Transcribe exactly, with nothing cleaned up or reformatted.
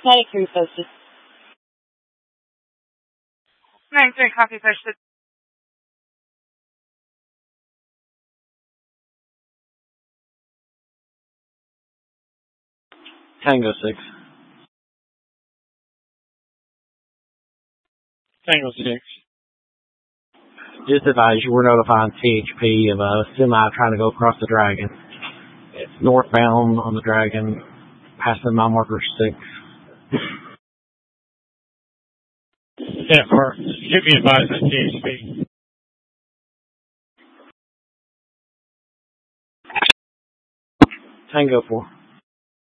Static three posted. nine three, copy posted. Tango six. Tango six. Just advise you, we're notifying C H P of a semi trying to go across the Dragon. It's northbound on the Dragon, passing mile marker six. Yeah, for give me advice on C H P. Tango four.